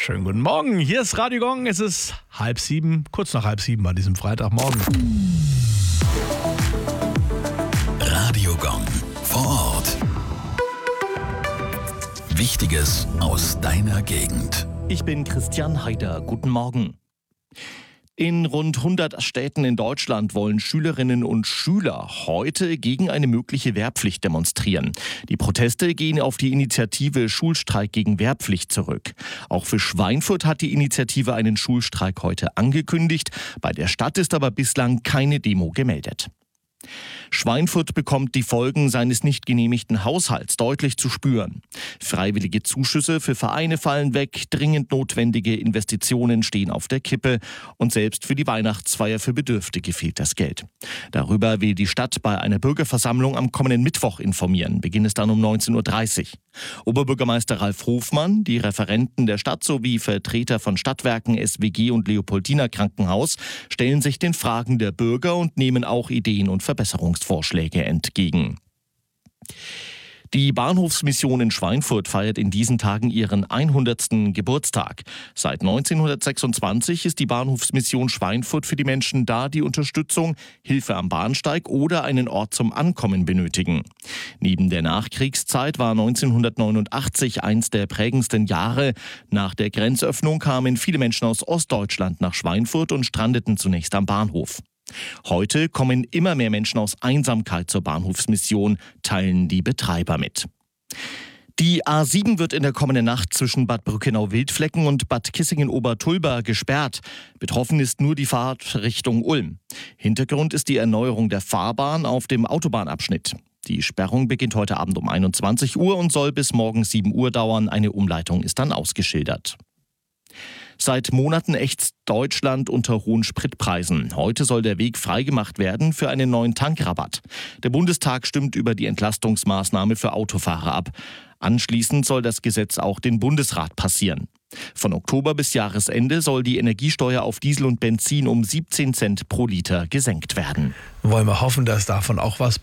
Schönen guten Morgen, hier ist Radio Gong, es ist 6:30, kurz nach 6:30 an diesem Freitagmorgen. Radio Gong vor Ort. Wichtiges aus deiner Gegend. Ich bin Christian Haider. Guten Morgen. In rund 100 Städten in Deutschland wollen Schülerinnen und Schüler heute gegen eine mögliche Wehrpflicht demonstrieren. Die Proteste gehen auf die Initiative Schulstreik gegen Wehrpflicht zurück. Auch für Schweinfurt hat die Initiative einen Schulstreik heute angekündigt. Bei der Stadt ist aber bislang keine Demo gemeldet. Schweinfurt bekommt die Folgen seines nicht genehmigten Haushalts deutlich zu spüren. Freiwillige Zuschüsse für Vereine fallen weg, dringend notwendige Investitionen stehen auf der Kippe und selbst für die Weihnachtsfeier für Bedürftige fehlt das Geld. Darüber will die Stadt bei einer Bürgerversammlung am kommenden Mittwoch informieren. Beginn ist dann um 19:30 Uhr. Oberbürgermeister Ralf Hofmann, die Referenten der Stadt sowie Vertreter von Stadtwerken, SWG und Leopoldiner Krankenhaus stellen sich den Fragen der Bürger und nehmen auch Ideen und Verbesserungsvorschläge entgegen. Die Bahnhofsmission in Schweinfurt feiert in diesen Tagen ihren 100. Geburtstag. Seit 1926 ist die Bahnhofsmission Schweinfurt für die Menschen da, die Unterstützung, Hilfe am Bahnsteig oder einen Ort zum Ankommen benötigen. Neben der Nachkriegszeit war 1989 eins der prägendsten Jahre. Nach der Grenzöffnung kamen viele Menschen aus Ostdeutschland nach Schweinfurt und strandeten zunächst am Bahnhof. Heute kommen immer mehr Menschen aus Einsamkeit zur Bahnhofsmission, teilen die Betreiber mit. Die A7 wird in der kommenden Nacht zwischen Bad Brückenau-Wildflecken und Bad Kissingen-Obertulba gesperrt. Betroffen ist nur die Fahrt Richtung Ulm. Hintergrund ist die Erneuerung der Fahrbahn auf dem Autobahnabschnitt. Die Sperrung beginnt heute Abend um 21 Uhr und soll bis morgen 7 Uhr dauern. Eine Umleitung ist dann ausgeschildert. Seit Monaten ächzt Deutschland unter hohen Spritpreisen. Heute soll der Weg freigemacht werden für einen neuen Tankrabatt. Der Bundestag stimmt über die Entlastungsmaßnahme für Autofahrer ab. Anschließend soll das Gesetz auch den Bundesrat passieren. Von Oktober bis Jahresende soll die Energiesteuer auf Diesel und Benzin um 17 Cent pro Liter gesenkt werden. Wollen wir hoffen, dass davon auch was